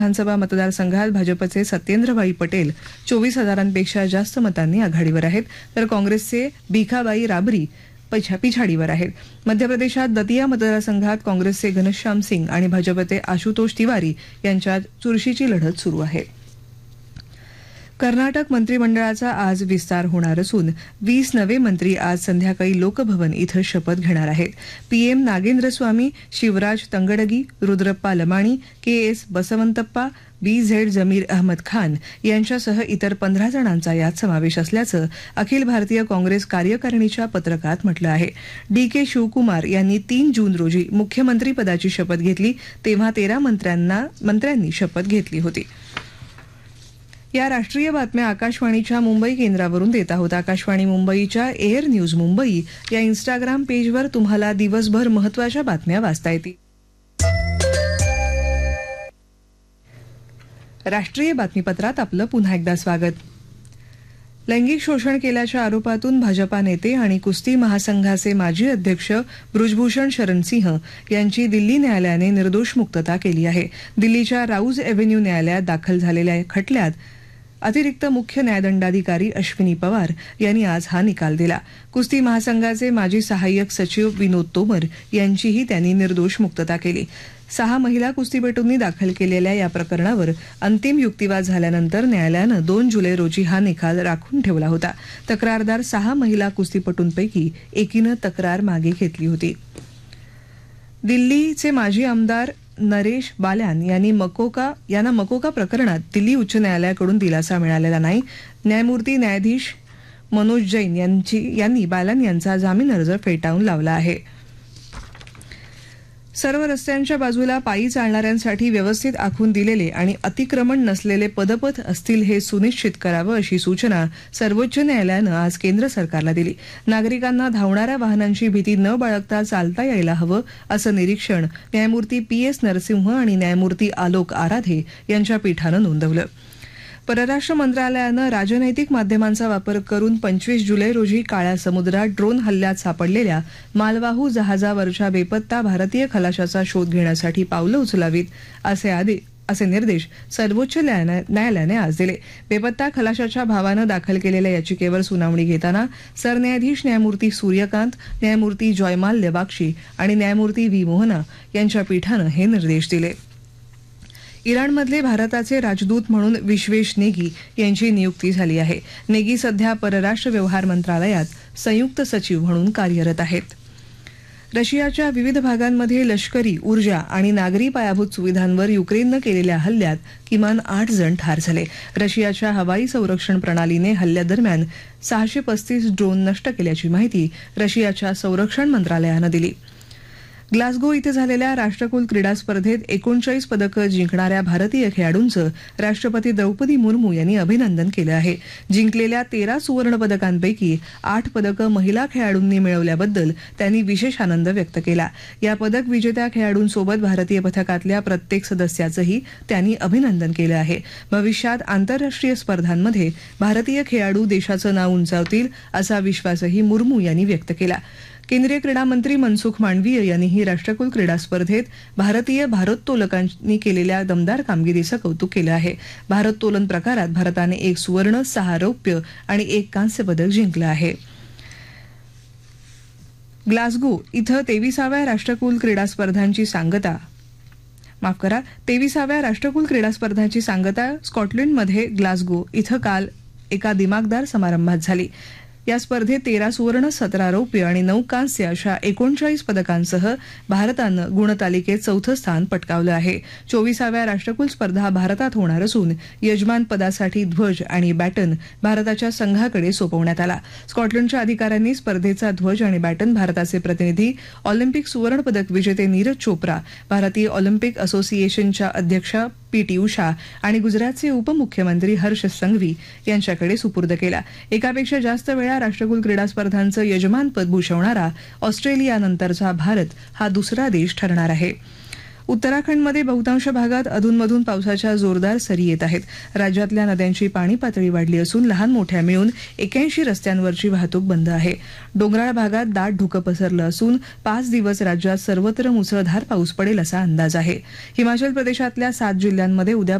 विधानसभा मतदारसंघात भाजपचे सत्येंद्रभाई पटेल 24,000पेक्षा जास्त मतांनी आघाडीवर आहेत, तर काँग्रेसचे भिखाबाई राबरी पिछाडीवर आहेत. मध्य प्रदेशात दतिया मतदारसंघात काँग्रेसचे घनश्याम सिंग आणि भाजपचे आशुतोष तिवारी यांच्यात चुरशीची लढत सुरू आहे. कर्नाटक मंत्रिमंडळाचा आज विस्तार होणार असून 20 नवे मंत्री आज संध्याकाळी लोकभवन इथं शपथ घेणार आहेत. PM नागेंद्रस्वामी, Shivraj तंगडगी, Rudrappa Lamani, KS Basavanthappa, BZ जमीर अहमद खान यांच्यासह इतर 15 जणांचा यात समावेश असल्याचं अखिल भारतीय काँग्रेस कार्यकारिणीच्या पत्रकात म्हटलं आहे. डी.के. शिवकुमार यांनी 3 जून रोजी मुख्यमंत्रीपदाची शपथ घेतली, तेव्हा 13 मंत्र्यांनी शपथ घेतली होती. या राष्ट्रीय बातम्या आकाशवाणीच्या मुंबई केंद्रावरून देत आहोत. आकाशवाणी मुंबईच्या एअर न्यूज मुंबई या इंस्टाग्राम पेजवर तुम्हाला दिवसभर महत्त्वाच्या बातम्या वाचता येतील. राष्ट्रीय बातमीपत्रात आपलं पुन्हा एकदा स्वागत. लैंगिक शोषण केल्याच्या आरोपातून भाजपा नेते आणि कुस्ती महासंघाचे माजी अध्यक्ष बृजभूषण शरण सिंह यांची दिल्ली न्यायालयाने निर्दोष मुक्तता केली आहे. दिल्लीच्या राऊज एव्हेन्यू न्यायालयात दाखल झालेल्या खटल्यात अतिरिक्त मुख्य न्यायदंडाधिकारी अश्विनी पवार यांनी आज हा निकाल दिला. कुस्ती महासंघाचे माजी सहाय्यक सचिव विनोद तोमर यांचीही त्यांनी निर्दोष मुक्तता केली. 6 महिला कुस्तीपटूंनी दाखल केलेल्या या प्रकरणावर अंतिम युक्तिवाद झाल्यानंतर न्यायालयानं 2 जुलै रोजी हा निकाल राखून ठेवला होता. तक्रारदार 6 महिला कुस्तीपटूंपैकी एकीनं तक्रार मागे घेतली होती. दिल्लीचे माजी आमदार नरेश बाल्यान यांना मकोका प्रकरणात दिल्ली उच्च न्यायालयाकडून दिलासा मिळालेला नाही. न्यायधीश मनोज जैन यांनी बाल्यान यांचा जामीन अर्ज फेटाळून लावला आहे. सर्व रस्त्यांच्या बाजूला पायी चालणाऱ्यांसाठी व्यवस्थित आखून दिलेले आणि अतिक्रमण नसलेले पदपथ असतील हे सुनिश्चित करावं अशी सूचना सर्वोच्च न्यायालयानं आज केंद्र सरकारला दिली. नागरिकांना धावणाऱ्या वाहनांची भीती न बाळगता चालता यायला हवं असं निरीक्षण न्यायमूर्ती पी.एस. नरसिंह आणि न्यायमूर्ती आलोक आराधे यांच्या पीठानं नोंदवलं. परराष्ट्र मंत्रालयानं राजनैतिक माध्यमांचा वापर करून 25 जुलै रोजी काळ्या समुद्रात ड्रोन हल्ल्यात सापडलेल्या मालवाहू जहाजावरच्या बेपत्ता भारतीय खलाशाचा शोध घेण्यासाठी पावलं उचलावीत असे निर्देश सर्वोच्च न्यायालयाने आज दिले. बेपत्ता खलाशाच्या भावानं दाखल केलेल्या याचिकेवर सुनावणी घेताना सरन्यायाधीश न्यायमूर्ती सूर्यकांत, न्यायमूर्ती जयमाल्य बाक्षी आणि न्यायमूर्ती व्ही मोहना यांच्या पीठानं हे निर्देश दिले. इराणमधले भारताचे राजदूत म्हणून विश्वेश नेगी यांची नियुक्ती झाली आहे. नेगी सध्या परराष्ट्र व्यवहार मंत्रालयात संयुक्त सचिव म्हणून कार्यरत आहेत. रशियाच्या विविध भागांमध्ये लष्करी, ऊर्जा आणि नागरी पायाभूत सुविधांवर युक्रेननं केलेल्या हल्ल्यात किमान 8 जण ठार झाले. रशियाच्या हवाई संरक्षण प्रणालीने हल्ल्यादरम्यान 635 ड्रोन नष्ट केल्याची माहिती रशियाच्या संरक्षण मंत्रालयानं दिली. ग्लासगो इथे झालेल्या राष्ट्रकुल क्रीडा स्पर्धेत 39 पदकं जिंकणाऱ्या भारतीय खेळाडूंचं राष्ट्रपती द्रौपदी मुर्मू यांनी अभिनंदन केलं आहे. जिंकलेल्या 13 सुवर्ण पदकांपैकी 8 पदकं महिला खेळाडूंनी मिळवल्याबद्दल त्यांनी विशेष आनंद व्यक्त केला. या पदक विजेत्या खेळाडूंसोबत भारतीय पथकातल्या प्रत्येक सदस्याचंही त्यांनी अभिनंदन केलं आहे. भविष्यात आंतरराष्ट्रीय स्पर्धांमध्ये भारतीय खेळाडू देशाचं नाव उंचावतील असा विश्वासही मुर्मू यांनी व्यक्त केला. केंद्रीय क्रीडा मंत्री मनसुख मांडवीय यांनीही राष्ट्रकुल क्रीडा स्पर्धेत भारतीय भारोत्तोलकांनी केलेल्या दमदार कामगिरीचं कौतुक केलं आहे. भारोत्तोलन प्रकारात भारताने 1 सुवर्ण, 6 रौप्य आणि 1 कांस्य पदक जिंकलं आहे. ग्लासगो इथं 23व्या राष्ट्रकुल क्रीडा स्पर्धांची सांगता स्कॉटलंडमध्ये ग्लासगो इथं काल एका दिमागदार समारंभात झाली. या स्पर्धेत 13 सुवर्ण, 17 रौप्य आणि 9 कांस्य अशा 39 पदकांसह भारतानं गुणतालिकेत 4थं स्थान पटकावलं आहे. 24व्या राष्ट्रकुल स्पर्धा भारतात होणार असून यजमान पदासाठी ध्वज आणि बॅटन भारताच्या संघाकडे सोपवण्यात आला. स्कॉटलंडच्या अधिकाऱ्यांनी स्पर्धेचा ध्वज आणि बॅटन भारताचे प्रतिनिधी ऑलिम्पिक सुवर्ण पदक विजेते नीरज चोप्रा, भारतीय ऑलिम्पिक असोसिएशनच्या अध्यक्षा पी.टी. उषा आणि गुजरातचे उपमुख्यमंत्री हर्ष संघवी यांच्याकडे सुपूर्द केला. एकापेक्षा जास्त वेळा राष्ट्रकुल क्रीडा स्पर्धांचं यजमानपद भूषवणारा ऑस्ट्रेलियानंतरचा भारत हा दुसरा देश ठरणार आहे. उत्तराखंडमध्ये बहुतांश भागात अधूनमधून पावसाच्या जोरदार सरी येत आहेत. राज्यातल्या नद्यांची पाणी पातळी वाढली असून लहान मोठ्या मिळून 81 रस्त्यांवरची वाहतूक बंद आहे. डोंगराळ भागात दाट धुकं पसरलं असून 5 दिवस राज्यात सर्वत्र मुसळधार पाऊस पडेल असा अंदाज आहे. हिमाचल प्रदेशातल्या 7 जिल्ह्यांमध्ये उद्या